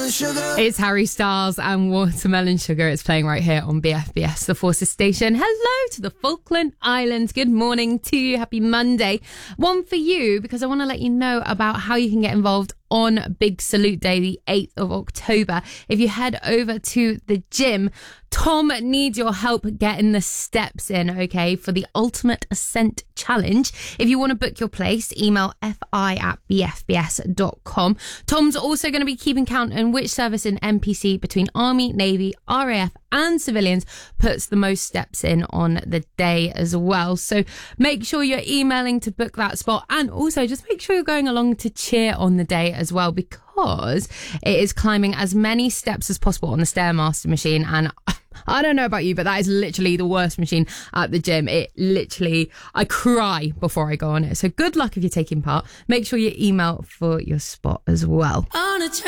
It's Harry Styles and Watermelon Sugar. It's playing right here on BFBS, the Forces station. Hello to the Falkland Islands. Good morning to you. Happy Monday. One for you, because I want to let you know about how you can get involved on Big Salute Day, the 8th of October. If you head over to the gym, Tom needs your help getting the steps in, okay, for the Ultimate Ascent Challenge. If you want to book your place, email fi@bfbs.com. Tom's also going to be keeping count on which service in NPC between Army, Navy, RAF and civilians puts the most steps in on the day as well. So make sure you're emailing to book that spot, and also just make sure you're going along to cheer on the day as well, because it is climbing as many steps as possible on the Stairmaster machine. And I don't know about you, but that is literally the worst machine at the gym. I cry before I go on it. So good luck if you're taking part. Make sure you email for your spot as well.